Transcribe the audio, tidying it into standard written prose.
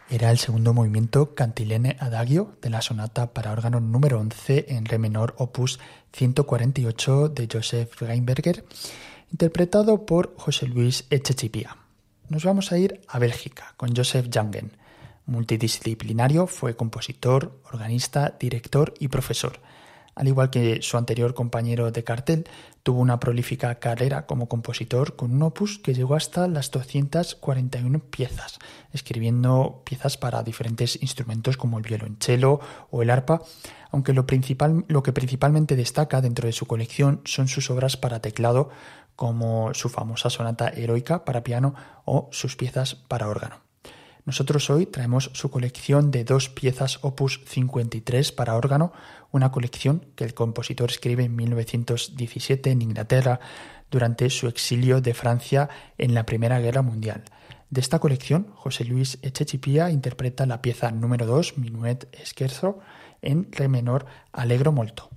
Era el segundo movimiento Cantilene Adagio de la sonata para órgano número 11 en re menor opus 148 de Joseph Weinberger, interpretado por José Luis Echechipía. Nos vamos a ir a Bélgica con Joseph Jangen. Multidisciplinario, fue compositor, organista, director y profesor. Al igual que su anterior compañero de cartel, tuvo una prolífica carrera como compositor con un opus que llegó hasta las 241 piezas, escribiendo piezas para diferentes instrumentos como el violonchelo o el arpa, aunque lo que principalmente destaca dentro de su colección son sus obras para teclado, como su famosa sonata heroica para piano o sus piezas para órgano. Nosotros hoy traemos su colección de 2 piezas opus 53 para órgano, una colección que el compositor escribe en 1917 en Inglaterra durante su exilio de Francia en la Primera Guerra Mundial. De esta colección, José Luis Echechipía interpreta la pieza número 2, Minuet Scherzo, en re menor allegro molto.